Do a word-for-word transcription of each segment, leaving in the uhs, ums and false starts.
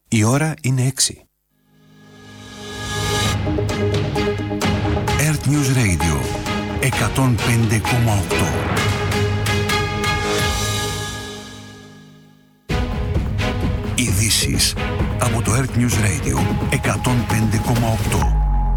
Η ώρα είναι έξι. Earth News Radio εκατόν πέντε κόμμα οκτώ. Ειδήσεις από το Earth News Radio εκατόν πέντε κόμμα οκτώ.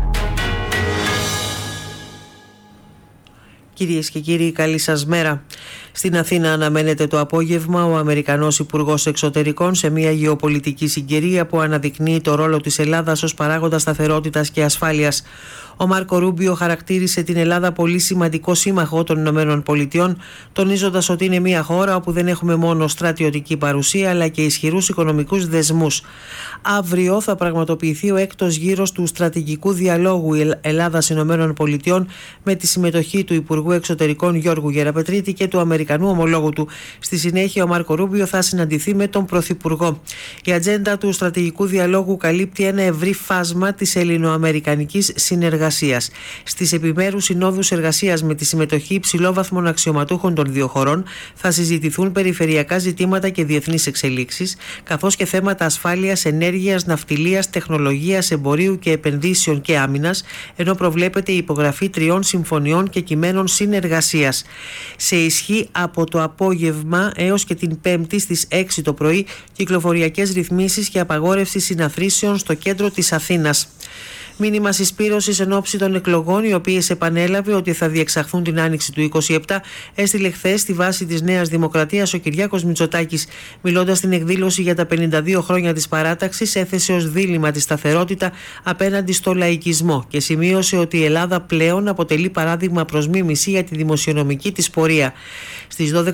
Κυρίες και κύριοι, καλή σας μέρα. Στην Αθήνα αναμένεται το απόγευμα ο Αμερικανός Υπουργός Εξωτερικών σε μια γεωπολιτική συγκυρία που αναδεικνύει το ρόλο της Ελλάδας ως παράγοντα σταθερότητας και ασφάλειας. Ο Μάρκο Ρούμπιο χαρακτήρισε την Ελλάδα πολύ σημαντικό σύμμαχο των Ηνωμένων Πολιτειών, τονίζοντας ότι είναι μια χώρα όπου δεν έχουμε μόνο στρατιωτική παρουσία αλλά και ισχυρούς οικονομικούς δεσμούς. Αύριο θα πραγματοποιηθεί ο έκτος γύρος του στρατηγικού διαλόγου Ελλάδας-Ηνωμένων Πολιτειών με τη συμμετοχή του Υπουργού Εξωτερικών Γιώργου Γεραπετρίτη και του Αμερικανού ομολόγου του. Στη συνέχεια, ο Μάρκο Ρούμπιο θα συναντηθεί με τον Πρωθυπουργό. Η ατζέντα του στρατηγικού διαλόγου καλύπτει ένα ευρύ φάσμα της ελληνοαμερικανικής συνεργασίας. Στις επιμέρους συνόδους εργασίας με τη συμμετοχή υψηλόβαθμων αξιωματούχων των δύο χωρών θα συζητηθούν περιφερειακά ζητήματα και διεθνείς εξελίξεις, καθώς και θέματα ασφάλειας, ενέργειας, ναυτιλίας, τεχνολογίας, εμπορίου και επενδύσεων και άμυνας, ενώ προβλέπεται η υπογραφή τριών συμφωνιών και κειμένων συνεργασίας. Σε ισχύ από το απόγευμα έως και την Πέμπτη στις έξι το πρωί κυκλοφοριακές ρυθμίσεις και απαγόρευση συναθρήσεων στο κέντρο της Αθήνας. Μήνυμα συσπήρωσης εν ώψη των εκλογών, οι οποίες επανέλαβε ότι θα διεξαχθούν την άνοιξη του είκοσι επτά, έστειλε χθες στη βάση της Νέας Δημοκρατίας ο Κυριάκος Μητσοτάκης. Μιλώντας στην εκδήλωση για τα πενήντα δύο χρόνια της παράταξης, έθεσε ως δίλημμα τη σταθερότητα απέναντι στο λαϊκισμό και σημείωσε ότι η Ελλάδα πλέον αποτελεί παράδειγμα προς μίμηση για τη δημοσιονομική της πορεία. Στις